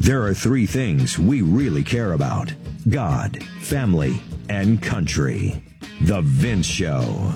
There are three things we really care about: God, family, and country. The Vince Show.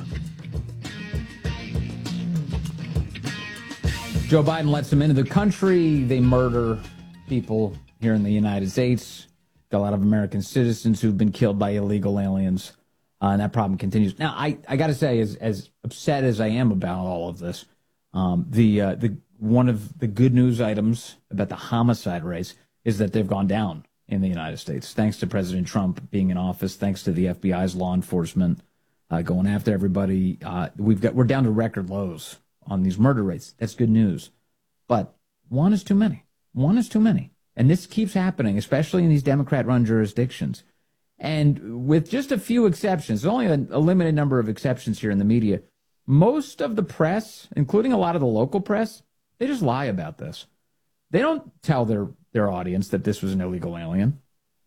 Joe Biden lets them into the country. They murder people here in the United States. Got a lot of American citizens who've been killed by illegal aliens. And that problem continues. Now, I got to say, as upset as I am about all of this, the one of the good news items about the homicide rates is that they've gone down in the United States, thanks to President Trump being in office, thanks to the FBI's law enforcement going after everybody. We're down to record lows on these murder rates. That's good news. But one is too many. One is too many. And this keeps happening, especially in these Democrat-run jurisdictions. And with just a few exceptions, there's only a limited number of exceptions here in the media, most of the press, including a lot of the local press, they just lie about this. They don't tell their audience that this was an illegal alien.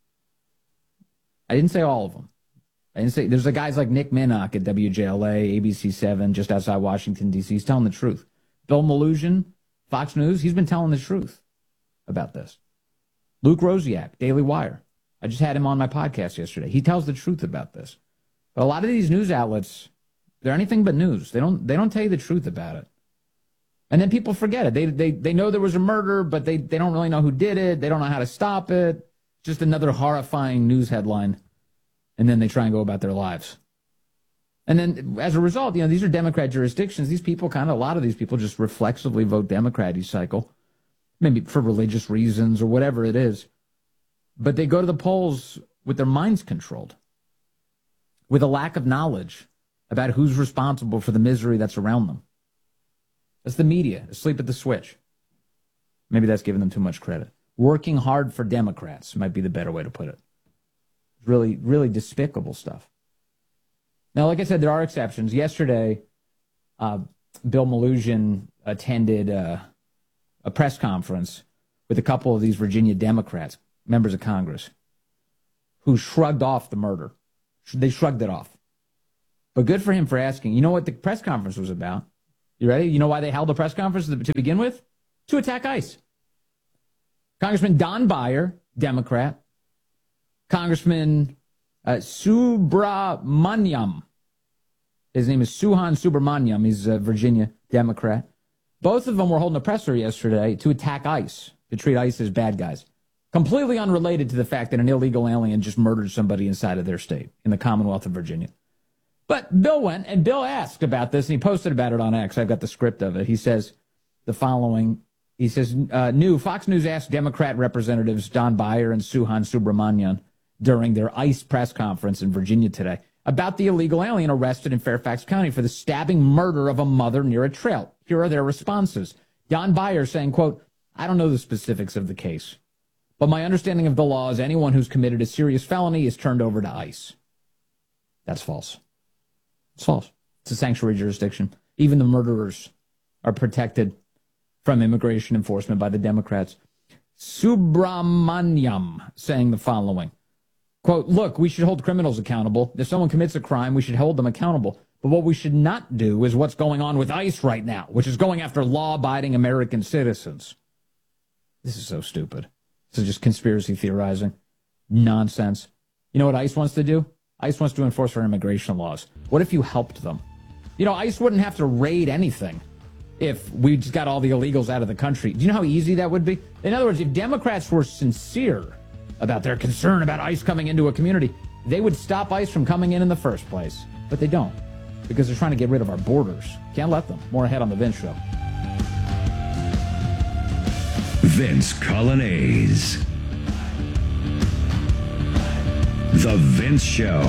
I didn't say all of them. I didn't say, there's the guys like Nick Minnock at WJLA, ABC7, just outside Washington, D.C. He's telling the truth. Bill Melugin, Fox News, he's been telling the truth about this. Luke Rosiak, Daily Wire. I just had him on my podcast yesterday. He tells the truth about this. But a lot of these news outlets, they're anything but news. They don't tell you the truth about it. And then people forget it. They know there was a murder, but they don't really know who did it. They don't know how to stop it. Just another horrifying news headline. And then they try and go about their lives. And then as a result, these are Democrat jurisdictions. These people a lot of these people just reflexively vote Democrat each cycle. Maybe for religious reasons or whatever it is. But they go to the polls with their minds controlled, with a lack of knowledge about who's responsible for the misery that's around them. That's the media, asleep at the switch. Maybe that's giving them too much credit. Working hard for Democrats might be the better way to put it. Really, really despicable stuff. Now, like I said, there are exceptions. Yesterday, Bill Melugin attended a press conference with a couple of these Virginia Democrats, members of Congress, who shrugged off the murder. They shrugged it off. But good for him for asking. You know what the press conference was about? You ready? You know why they held a press conference to begin with? To attack ICE. Congressman Don Beyer, Democrat. Congressman Subramaniam. His name is Suhan Subramaniam. He's a Virginia Democrat. Both of them were holding a presser yesterday to attack ICE, to treat ICE as bad guys. Completely unrelated to the fact that an illegal alien just murdered somebody inside of their state, in the Commonwealth of Virginia. But Bill went, and Bill asked about this, and he posted about it on X. I've got the script of it. He says the following. He says, Fox News asked Democrat representatives Don Beyer and Suhan Subramanian during their ICE press conference in Virginia today about the illegal alien arrested in Fairfax County for the stabbing murder of a mother near a trail. Here are their responses. Don Beyer saying, quote, I don't know the specifics of the case, but my understanding of the law is anyone who's committed a serious felony is turned over to ICE. That's false. It's false. It's a sanctuary jurisdiction. Even the murderers are protected from immigration enforcement by the Democrats. Subramaniam saying the following. Quote, look, we should hold criminals accountable. If someone commits a crime, we should hold them accountable. But what we should not do is what's going on with ICE right now, which is going after law-abiding American citizens. This is so stupid. This is just conspiracy theorizing. Nonsense. You know what ICE wants to do? ICE wants to enforce our immigration laws. What if you helped them? ICE wouldn't have to raid anything if we just got all the illegals out of the country. Do you know how easy that would be? In other words, if Democrats were sincere about their concern about ICE coming into a community, they would stop ICE from coming in the first place. But they don't, because they're trying to get rid of our borders. Can't let them. More ahead on The Vince Show. Vince Colonnese. The Vince Show.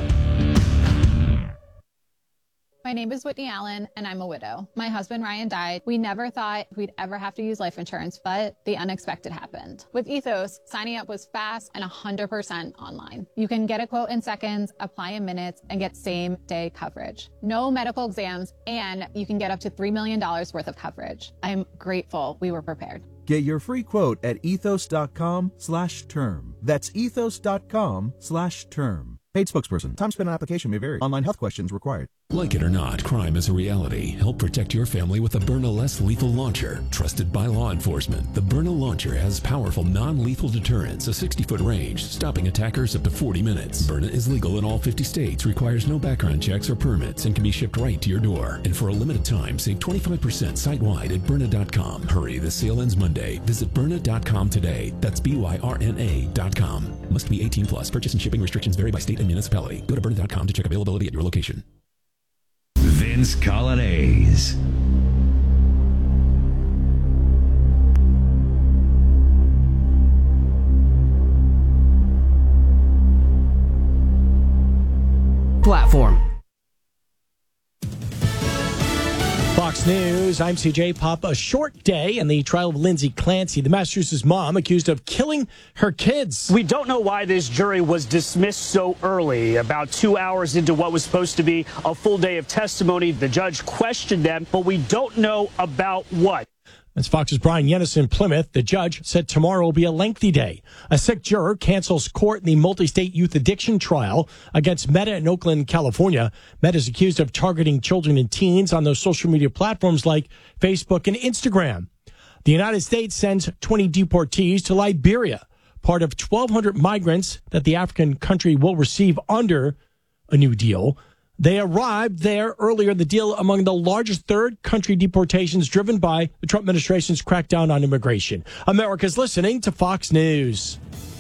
My name is Whitney Allen, and I'm a widow. My husband, Ryan, died. We never thought we'd ever have to use life insurance, but the unexpected happened. With Ethos, signing up was fast and 100% online. You can get a quote in seconds, apply in minutes, and get same-day coverage. No medical exams, and you can get up to $3 million worth of coverage. I'm grateful we were prepared. Get your free quote at ethos.com/term. That's ethos.com/term. Paid spokesperson. Time spent on application may vary. Online health questions required. Like it or not, crime is a reality. Help protect your family with the Byrna Less Lethal Launcher. Trusted by law enforcement, the Byrna Launcher has powerful non-lethal deterrence, a 60-foot range, stopping attackers up to 40 minutes. Byrna is legal in all 50 states, requires no background checks or permits, and can be shipped right to your door. And for a limited time, save 25% site-wide at Byrna.com. Hurry, the sale ends Monday. Visit Byrna.com today. That's BYRNA.com. Must be 18 plus. Purchase and shipping restrictions vary by state and municipality. Go to Byrna.com to check availability at your location. Vince Colonnese. Platform. Fox News, I'm CJ Pop. A short day in the trial of Lindsay Clancy, the Massachusetts mom accused of killing her kids. We don't know why this jury was dismissed so early. About 2 hours into what was supposed to be a full day of testimony, the judge questioned them, but we don't know about what. That's Fox's Brian Yenison in Plymouth. The judge said tomorrow will be a lengthy day. A sick juror cancels court in the multi-state youth addiction trial against Meta in Oakland, California. Meta is accused of targeting children and teens on those social media platforms like Facebook and Instagram. The United States sends 20 deportees to Liberia, part of 1,200 migrants that the African country will receive under a new deal. They arrived there earlier, the deal among the largest third country deportations driven by the Trump administration's crackdown on immigration. America's listening to Fox News.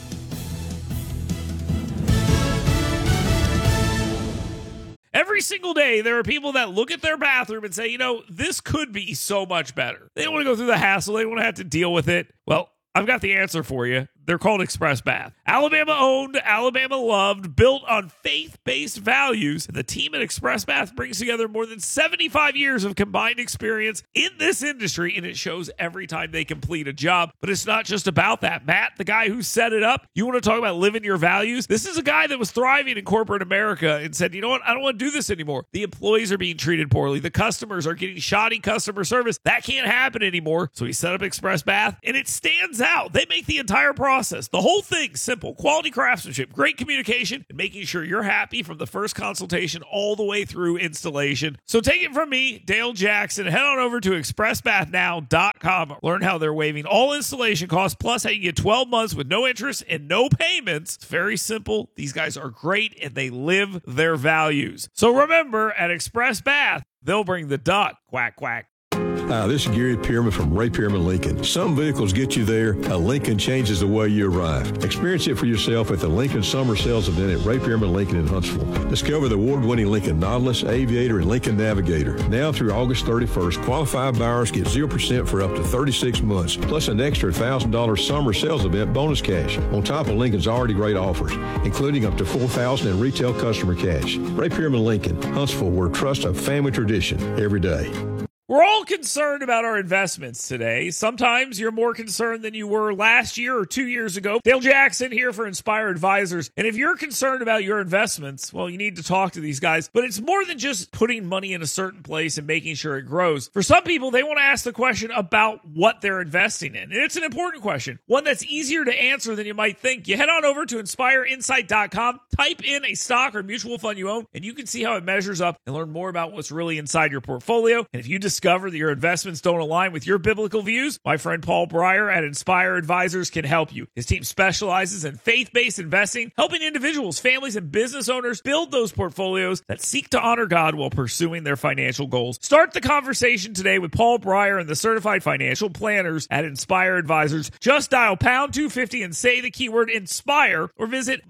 Every single day, there are people that look at their bathroom and say, you know, this could be so much better. They don't want to go through the hassle. They don't want to have to deal with it. Well, I've got the answer for you. They're called Express Bath. Alabama owned, Alabama loved, built on faith-based values. The team at Express Bath brings together more than 75 years of combined experience in this industry, and it shows every time they complete a job. But it's not just about that. Matt, the guy who set it up, you want to talk about living your values? This is a guy that was thriving in corporate America and said, you know what, I don't want to do this anymore. The employees are being treated poorly. The customers are getting shoddy customer service. That can't happen anymore. So he set up Express Bath, and it stands out. They make the entire process, the whole thing, simple. Quality craftsmanship, great communication, and making sure you're happy from the first consultation all the way through installation. So take it from me, Dale Jackson. Head on over to expressbathnow.com. Learn how they're waiving all installation costs, plus how you get 12 months with no interest and no payments. It's very simple. These guys are great, and they live their values. So remember, at Express Bath, they'll bring the duck. Quack, quack. Hi, this is Gary Pearman from Ray Pearman Lincoln. Some vehicles get you there. A Lincoln changes the way you arrive. Experience it for yourself at the Lincoln Summer Sales Event at Ray Pearman Lincoln in Huntsville. Discover the award-winning Lincoln Nautilus, Aviator, and Lincoln Navigator. Now through August 31st, qualified buyers get 0% for up to 36 months, plus an extra $1,000 Summer Sales Event bonus cash, on top of Lincoln's already great offers, including up to $4,000 in retail customer cash. Ray Pearman Lincoln, Huntsville, where trust a family tradition every day. We're all concerned about our investments today. Sometimes you're more concerned than you were last year or 2 years ago. Dale Jackson here for Inspire Advisors. And if you're concerned about your investments, well, you need to talk to these guys. But it's more than just putting money in a certain place and making sure it grows. For some people, they want to ask the question about what they're investing in. And it's an important question, one that's easier to answer than you might think. You head on over to InspireInsight.com, type in a stock or mutual fund you own, and you can see how it measures up and learn more about what's really inside your portfolio. And if you discover that your investments don't align with your biblical views, my friend Paul Breyer at Inspire Advisors can help you. His team specializes in faith-based investing, helping individuals, families, and business owners build those portfolios that seek to honor God while pursuing their financial goals. Start the conversation today with Paul Breyer and the certified financial planners at Inspire Advisors. Just dial pound 250 and say the keyword INSPIRE, or visit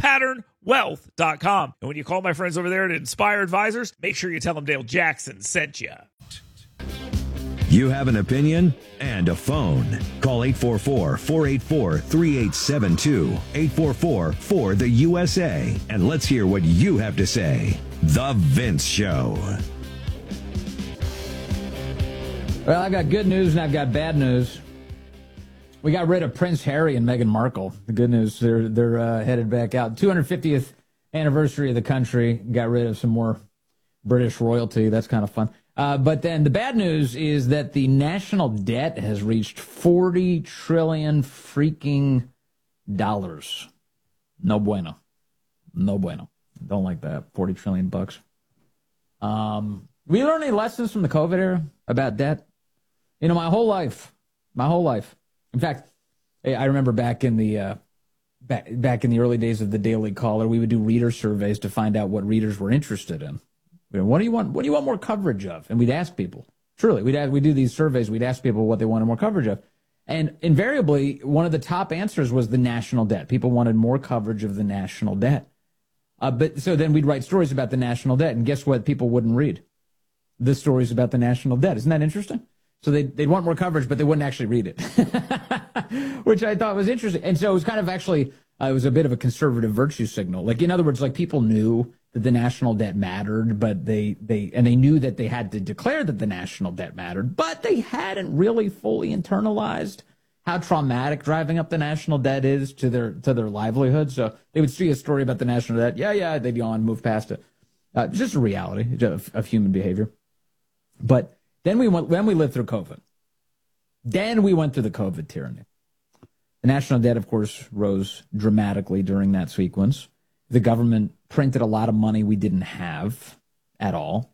moneypatternwealth.com. And when you call my friends over there at Inspire Advisors, make sure you tell them Dale Jackson sent you. You have an opinion and a phone. Call 844-484-3872. 844-4-THE-USA. And let's hear what you have to say. The Vince Show. Well, I've got good news and I've got bad news. We got rid of Prince Harry and Meghan Markle. The good news, they're headed back out. 250th anniversary of the country. Got rid of some more British royalty. That's kind of fun. But then the bad news is that the national debt has reached $40 trillion freaking dollars. No bueno. No bueno. Don't like that. $40 trillion bucks. We learn any lessons from the COVID era about debt? You know, my whole life. In fact, I remember back in the early days of the Daily Caller, we would do reader surveys to find out what readers were interested in. What do you want more coverage of? And we'd ask people. Truly, we do these surveys. We'd ask people what they wanted more coverage of. And invariably, one of the top answers was the national debt. People wanted more coverage of the national debt. But so then we'd write stories about the national debt, and guess what? People wouldn't read the stories about the national debt. Isn't that interesting? So they'd want more coverage, but they wouldn't actually read it, which I thought was interesting. And so it was kind of actually, it was a bit of a conservative virtue signal. Like, in other words, like, people knew that the national debt mattered, but they knew that they had to declare that the national debt mattered, but they hadn't really fully internalized how traumatic driving up the national debt is to their livelihood. So they would see a story about the national debt. Yeah, they'd yawn, move past it. Just a reality of human behavior. But then we lived through COVID. Then we went through the COVID tyranny. The national debt, of course, rose dramatically during that sequence. The government printed a lot of money we didn't have at all.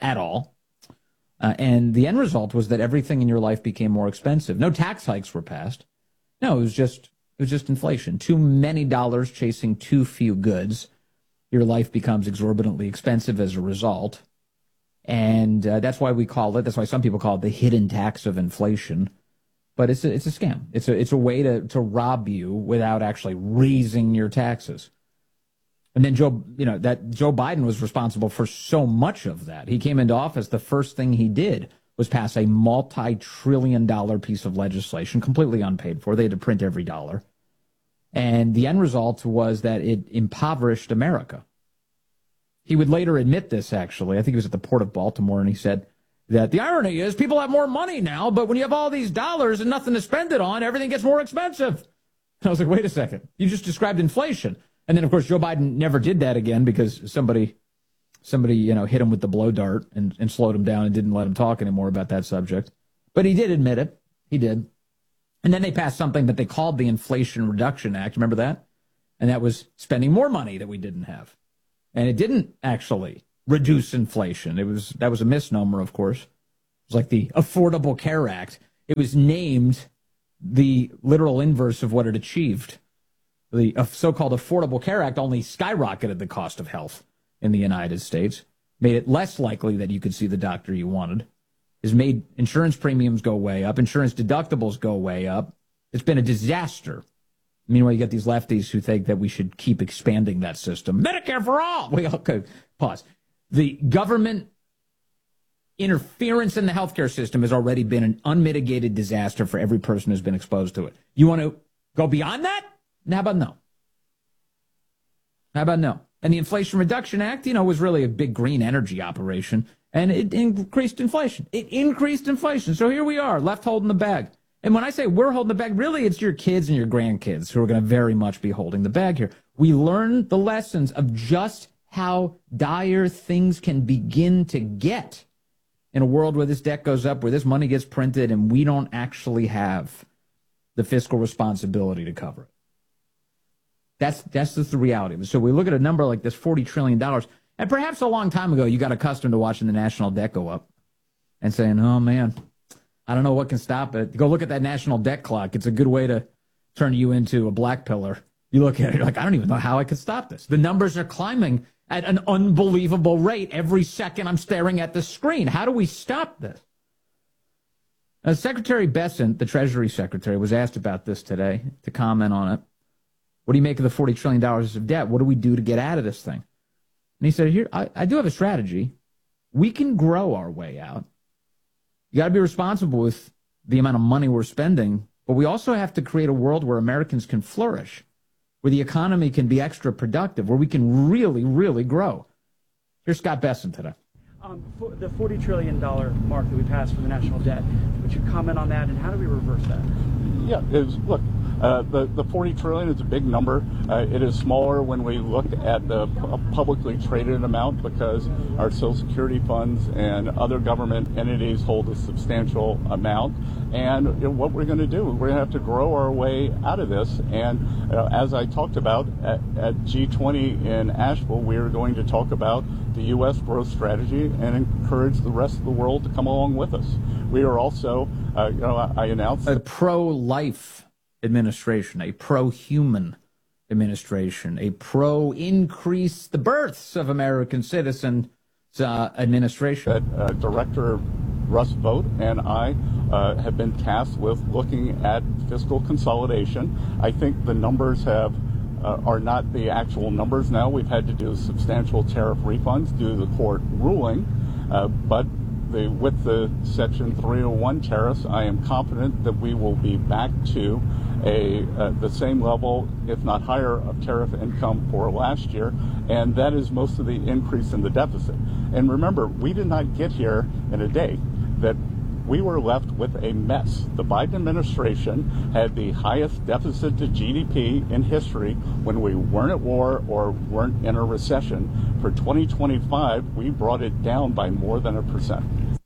And the end result was that everything in your life became more expensive. No tax hikes were passed. No, it was just inflation. Too many dollars chasing too few goods. Your life becomes exorbitantly expensive as a result. And that's why that's why some people call it the hidden tax of inflation. But it's a scam. It's a way to rob you without actually raising your taxes. And then Joe Biden was responsible for so much of that. He came into office, the first thing he did was pass a multi-trillion-dollar piece of legislation, completely unpaid for. They had to print every dollar. And the end result was that it impoverished America. He would later admit this, actually. I think he was at the Port of Baltimore, and he said that the irony is people have more money now, but when you have all these dollars and nothing to spend it on, everything gets more expensive. And I was like, wait a second. You just described inflation. And then, of course, Joe Biden never did that again because somebody hit him with the blow dart and slowed him down and didn't let him talk anymore about that subject. But he did admit it. He did. And then they passed something that they called the Inflation Reduction Act. Remember that? And that was spending more money that we didn't have. And it didn't actually reduce inflation. That was a misnomer, of course. It was like the Affordable Care Act. It was named the literal inverse of what it achieved. The so-called Affordable Care Act only skyrocketed the cost of health in the United States, made it less likely that you could see the doctor you wanted, has made insurance premiums go way up, insurance deductibles go way up. It's been a disaster. Meanwhile, you get these lefties who think that we should keep expanding that system. Medicare for all! Okay, pause. The government interference in the healthcare system has already been an unmitigated disaster for every person who's been exposed to it. You want to go beyond that? How about no? And the Inflation Reduction Act, was really a big green energy operation, and it increased inflation. So here we are, left holding the bag. And when I say we're holding the bag, really it's your kids and your grandkids who are going to very much be holding the bag here. We learn the lessons of just how dire things can begin to get in a world where this debt goes up, where this money gets printed, and we don't actually have the fiscal responsibility to cover it. That's just the reality. So we look at a number like this, $40 trillion, and perhaps a long time ago you got accustomed to watching the national debt go up and saying, oh, man, I don't know what can stop it. Go look at that national debt clock. It's a good way to turn you into a black pillar. You look at it, you're like, I don't even know how I could stop this. The numbers are climbing at an unbelievable rate. Every second I'm staring at the screen. How do we stop this? Secretary Bessent, the Treasury Secretary, was asked about this today to comment on it. What do you make of the $40 trillion of debt? What do we do to get out of this thing? And he said, here, I do have a strategy. We can grow our way out. You got to be responsible with the amount of money we're spending, but we also have to create a world where Americans can flourish, where the economy can be extra productive, where we can really, really grow. Here's Scott Bessent today. The $40 trillion mark that we passed for the national debt, would you comment on that, and how do we reverse that? Yeah, look, The 40 trillion is a big number. It is smaller when we look at the publicly traded amount because our Social Security funds and other government entities hold a substantial amount. And what we're going to do, we're going to have to grow our way out of this. And as I talked about at G20 in Asheville, we are going to talk about the U.S. growth strategy and encourage the rest of the world to come along with us. We are also, I announced a pro-life administration, a pro-human administration, a pro-increase the births of American citizens administration. Director Russ Vought and I have been tasked with looking at fiscal consolidation. I think the numbers are not the actual numbers now. We've had to do substantial tariff refunds due to the court ruling, but with the Section 301 tariffs, I am confident that we will be back to the same level, if not higher, of tariff income for last year, and that is most of the increase in the deficit. And remember, we did not get here in a day. That we were left with a mess. The Biden administration had the highest deficit to GDP in history when we weren't at war or weren't in a recession. For 2025, we brought it down by more than 1%.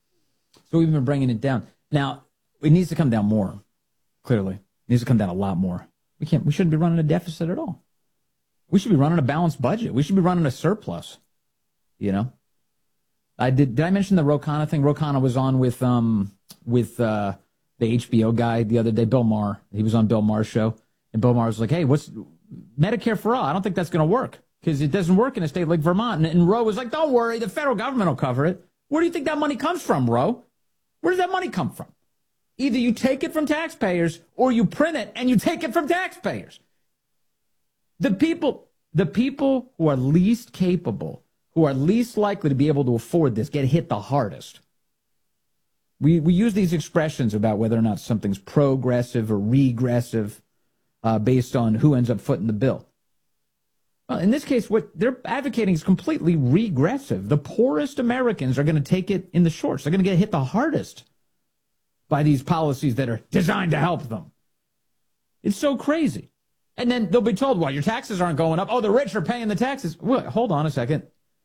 So we've been bringing it down. Now, it needs to come down more, clearly. It needs to come down a lot more. We shouldn't be running a deficit at all. We should be running a balanced budget. We should be running a surplus, you know? Did I mention the Ro Khanna thing? Ro Khanna was on with the HBO guy the other day, Bill Maher. He was on Bill Maher's show, and Bill Maher was like, "Hey, what's Medicare for all? I don't think that's going to work because it doesn't work in a state like Vermont." And Ro was like, "Don't worry, the federal government will cover it." Where do you think that money comes from, Ro? Where does that money come from? Either you take it from taxpayers or you print it and you take it from taxpayers. The people who are least capable, who are least likely to be able to afford this, get hit the hardest. We use these expressions about whether or not something's progressive or regressive based on who ends up footing the bill. Well, in this case, what they're advocating is completely regressive. The poorest Americans are going to take it in the shorts. They're going to get hit the hardest by these policies that are designed to help them. It's so crazy. And then they'll be told, well, your taxes aren't going up. Oh, the rich are paying the taxes. Well, hold on a second.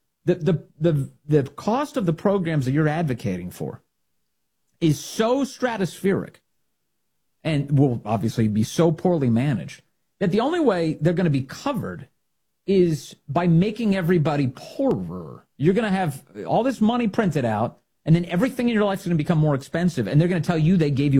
The cost of the programs that you're advocating for is so stratospheric and will obviously be so poorly managed that the only way they're going to be covered is by making everybody poorer. You're going to have all this money printed out, and then everything in your life is going to become more expensive, and they're going to tell you they gave you